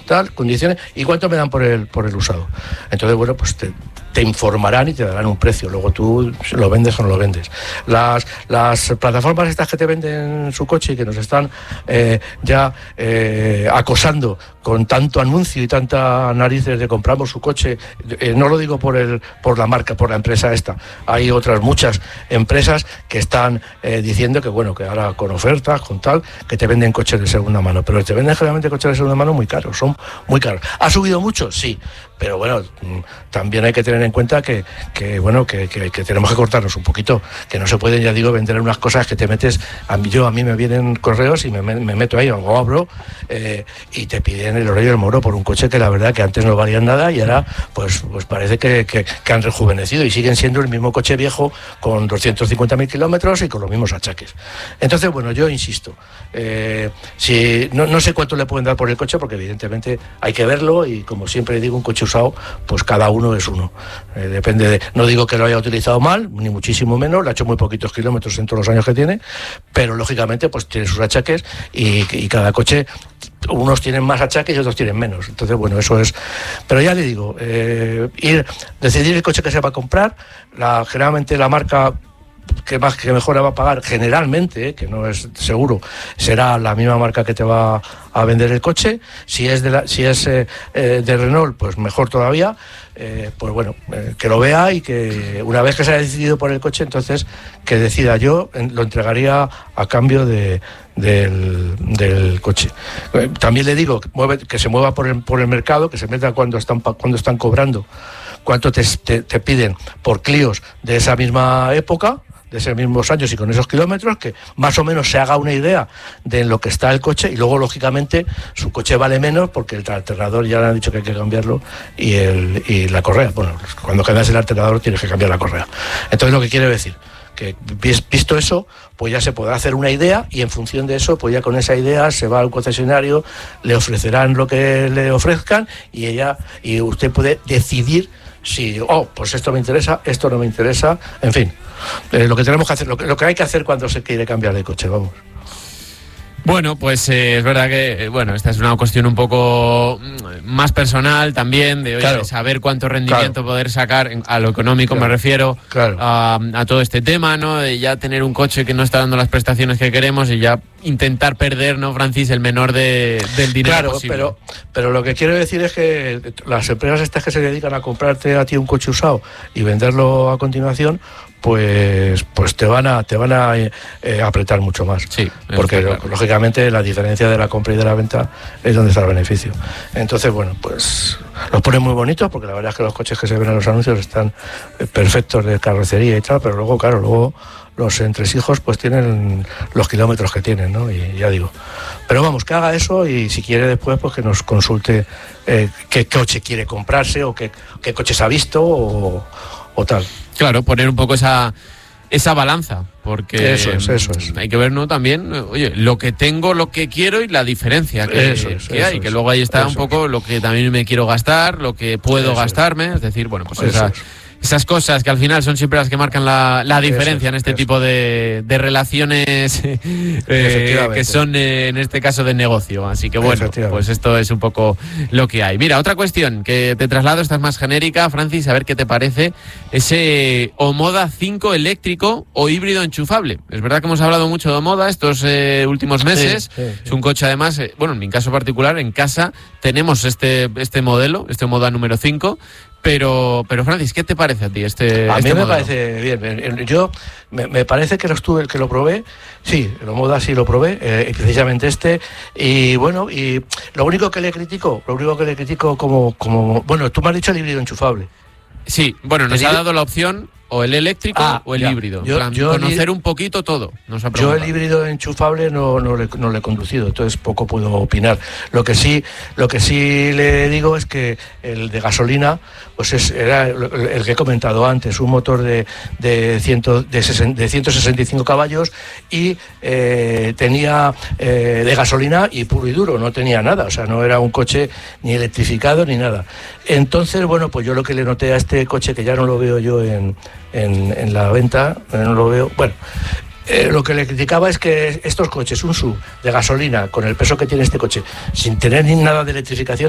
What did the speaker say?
tal, condiciones, ¿y cuánto me dan por el usado? Entonces, bueno, pues te informarán y te darán un precio, luego tú lo vendes o no lo vendes. Las plataformas estas que te venden su coche y que nos están acosando con tanto anuncio y tanta narices de compramos su coche, no lo digo por la marca, por la empresa esta, hay otras muchas empresas que están diciendo que bueno, que ahora con ofertas, con tal, que te venden coches de segunda mano, pero te venden generalmente coches de segunda mano muy caros, son muy caros. ¿Ha subido mucho? Sí, pero bueno, también hay que tener en cuenta que tenemos que cortarnos un poquito, que no se pueden, ya digo, vender unas cosas que te metes, a mí me vienen correos y me meto ahí, o abro, y te piden el oro y el moro por un coche que la verdad que antes no valían nada y ahora pues parece que han rejuvenecido y siguen siendo el mismo coche viejo con 250.000 kilómetros y con los mismos achaques. Entonces, bueno, yo insisto, si no sé cuánto le pueden dar por el coche, porque evidentemente hay que verlo y como siempre digo, un coche usado, pues cada uno es uno. Depende de, no digo que lo haya utilizado mal, ni muchísimo menos, le ha hecho muy poquitos kilómetros en todos los años que tiene, pero lógicamente pues tiene sus achaques y cada coche, unos tienen más achaques y otros tienen menos. Entonces, bueno, eso es. Pero ya le digo, decidir el coche que se va a comprar, generalmente la marca que mejor va a pagar, generalmente, que no es seguro, será la misma marca que te va a vender el coche. Si es de Renault, pues mejor todavía. Pues bueno, que lo vea y que una vez que se haya decidido por el coche, entonces que decida. Yo lo entregaría a cambio del coche. También le digo que se mueva por el mercado, que se meta cuando están cobrando, cuánto te piden por Clios de esa misma época, de esos mismos años y con esos kilómetros, que más o menos se haga una idea de en lo que está el coche, y luego lógicamente su coche vale menos porque el alternador ya le han dicho que hay que cambiarlo y la correa, bueno, cuando cambias el alternador tienes que cambiar la correa. Entonces, lo que quiere decir que visto eso, pues ya se podrá hacer una idea y en función de eso, pues ya con esa idea se va al concesionario, le ofrecerán lo que le ofrezcan y usted puede decidir si, pues esto me interesa, esto no me interesa, en fin, lo que tenemos que hacer, lo que hay que hacer cuando se quiere cambiar de coche, vamos. Bueno, pues es verdad que esta es una cuestión un poco más personal también, de claro, saber cuánto rendimiento poder sacar, a lo económico me refiero, a todo este tema, ¿no? De ya tener un coche que no está dando las prestaciones que queremos y ya intentar perder, ¿no, Francis, el menor del dinero posible. Pero lo que quiero decir es que las empresas estas que se dedican a comprarte a ti un coche usado y venderlo a continuación, pues te van a apretar mucho más. Sí, porque lógicamente la diferencia de la compra y de la venta es donde está el beneficio. Entonces, bueno, pues los ponen muy bonitos, porque la verdad es que los coches que se ven en los anuncios están perfectos de carrocería y tal, pero luego los entresijos pues tienen los kilómetros que tienen, ¿no? Y ya digo. Pero vamos, que haga eso y si quiere después pues que nos consulte qué coche quiere comprarse o qué coches ha visto o tal. Claro, poner un poco esa balanza, porque eso es. Hay que ver, ¿no? También, oye, lo que tengo, lo que quiero y la diferencia que hay, que luego ahí está un poco lo que también me quiero gastar, lo que puedo gastarme, es decir, bueno, pues esas cosas que al final son siempre las que marcan la diferencia en este tipo de relaciones que son en este caso de negocio. Así que bueno, pues esto es un poco lo que hay. Mira, otra cuestión que te traslado, esta es más genérica, Francis, a ver qué te parece ese Omoda 5 eléctrico o híbrido enchufable. Es verdad que hemos hablado mucho de Omoda estos últimos meses. Es un coche además, bueno, en mi caso particular, en casa tenemos este modelo, este Omoda número 5. Pero Francis, ¿qué te parece a ti a mí me parece bien. Yo me parece que lo probé. Sí, el Omoda sí lo probé, precisamente este. Y bueno, y lo único que le critico como bueno, tú me has dicho el híbrido enchufable. Sí, bueno, nos ha dado la opción o el eléctrico o el híbrido. Yo conocer un poquito todo. Yo el híbrido enchufable no le he conducido, entonces poco puedo opinar. Lo que sí le digo es que el de gasolina, pues era el que he comentado antes, un motor de 165 caballos y tenía de gasolina y puro y duro, no tenía nada, o sea, no era un coche ni electrificado ni nada. Entonces, bueno, pues yo lo que le noté a este coche, que ya no lo veo yo en la venta, no lo veo, bueno, lo que le criticaba es que estos coches, un SUV de gasolina, con el peso que tiene este coche, sin tener ni nada de electrificación,